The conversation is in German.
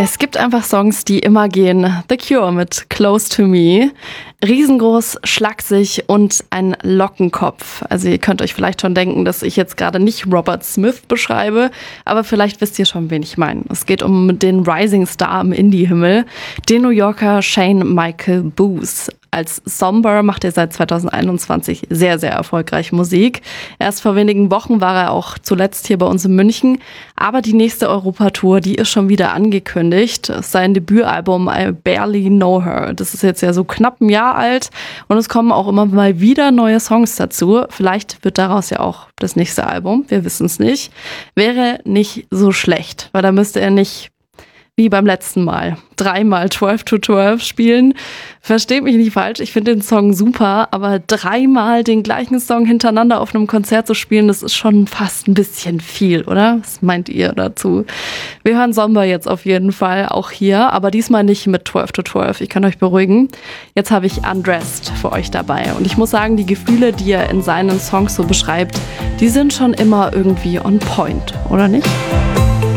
Es gibt einfach Songs, die immer gehen. The Cure mit Close to Me. Riesengroß, schlaksig und ein Lockenkopf. Also ihr könnt euch vielleicht schon denken, dass ich jetzt gerade nicht Robert Smith beschreibe, aber vielleicht wisst ihr schon, wen ich meine. Es geht um den Rising Star im Indie-Himmel, den New Yorker Shane Michael Booth. Als Somber macht er seit 2021 sehr, sehr erfolgreich Musik. Erst vor wenigen Wochen war er auch zuletzt hier bei uns in München. Aber die nächste Europatour, die ist schon wieder angekündigt. Sein Debütalbum I Barely Know Her. Das ist jetzt ja so knapp ein Jahr alt. Und es kommen auch immer mal wieder neue Songs dazu. Vielleicht wird daraus ja auch das nächste Album. Wir wissen es nicht. Wäre nicht so schlecht, weil da müsste er nicht wie beim letzten Mal 3-mal 12 to 12 spielen. Versteht mich nicht falsch, ich finde den Song super, aber 3-mal den gleichen Song hintereinander auf einem Konzert zu spielen, das ist schon fast ein bisschen viel, oder? Was meint ihr dazu? Wir hören Somber jetzt auf jeden Fall auch hier, aber diesmal nicht mit 12 to 12, ich kann euch beruhigen. Jetzt habe ich Undressed für euch dabei und ich muss sagen, die Gefühle, die er in seinen Songs so beschreibt, die sind schon immer irgendwie on point, oder nicht?